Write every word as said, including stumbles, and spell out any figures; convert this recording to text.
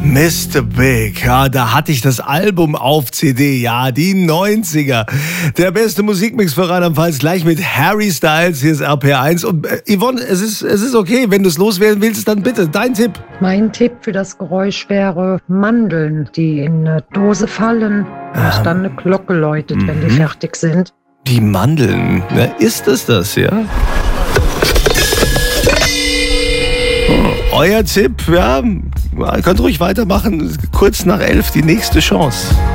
Mister Big, ja, da hatte ich das Album auf C D, ja, die neunziger. Der beste Musikmix für Rheinland-Pfalz, gleich mit Harry Styles, hier ist R P eins. Und äh, Yvonne, es ist, es ist okay, wenn du es loswerden willst, dann bitte, dein Tipp. Mein Tipp für das Geräusch wäre Mandeln, die in eine Dose fallen und Ah. dann eine Glocke läutet, Mhm. wenn die fertig sind. Die Mandeln, na, ist es das, ja? Euer Tipp, ja, ihr könnt ruhig weitermachen, kurz nach elf die nächste Chance.